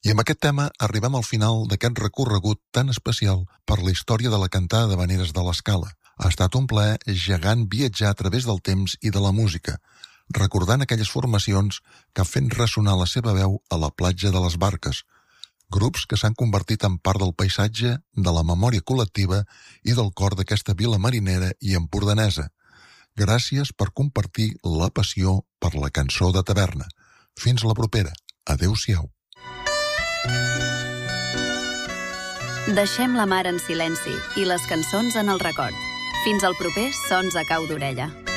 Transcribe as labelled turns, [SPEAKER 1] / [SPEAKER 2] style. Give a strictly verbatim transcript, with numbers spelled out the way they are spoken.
[SPEAKER 1] I amb aquest tema arribem al final d'aquest recorregut tan especial per la història de la cantada d'havaneres de l'Escala. Ha estat un plaer gegant viatjar a través del temps i de la música, recordant aquelles formacions que han fet ressonar la seva veu a la platja de les Barques, grups que s'han convertit en part del paisatge, de la memòria col·lectiva i del cor d'aquesta vila marinera i empordanesa. Gràcies per compartir la passió per la cançó de taverna. Fins la propera. Adéu-siau.
[SPEAKER 2] Deixem la mar en silenci i les cançons en el record. Fins al proper Sons a cau d'orella.